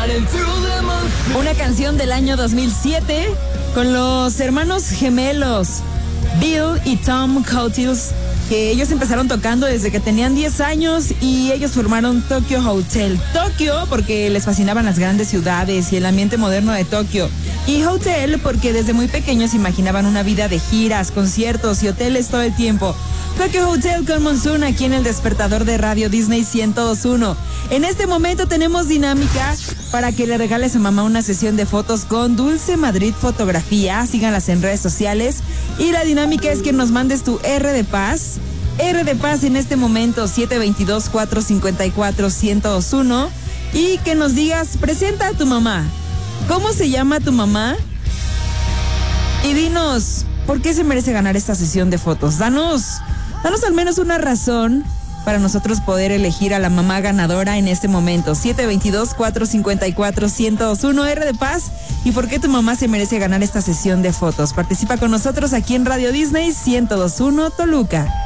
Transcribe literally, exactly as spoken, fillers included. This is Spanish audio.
Una canción del año dos mil siete con los hermanos gemelos Bill y Tom Coutiles, que ellos empezaron tocando desde que tenían diez años y ellos formaron Tokyo Hotel. Tokyo porque les fascinaban las grandes ciudades y el ambiente moderno de Tokio. Y Hotel porque desde muy pequeños imaginaban una vida de giras, conciertos y hoteles todo el tiempo. Tokyo Hotel con Monsoon aquí en el despertador de Radio Disney ciento dos punto uno. En este momento tenemos dinámica para que le regales a mamá una sesión de fotos con Dulce Madrid Fotografía. Síganlas en redes sociales. Y la dinámica es que nos mandes tu R de Paz. R de Paz en este momento, siete dos dos, cuatro cinco cuatro, uno cero dos uno. Y que nos digas, presenta a tu mamá. ¿Cómo se llama tu mamá? Y dinos, ¿por qué se merece ganar esta sesión de fotos? Danos, danos al menos una razón para nosotros poder elegir a la mamá ganadora en este momento. siete dos dos, cuatro cinco cuatro, uno cero dos uno, R de Paz. ¿Y por qué tu mamá se merece ganar esta sesión de fotos? Participa con nosotros aquí en Radio Disney ciento dos punto uno Toluca.